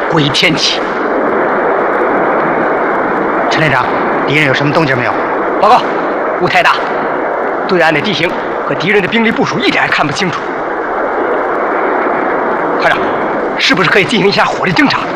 归天启。陈连长，敌人有什么动静没有？ 报告，雾太大，对岸的地形和敌人的兵力部署一点也看不清楚。团长，是不是可以进行一下火力侦察？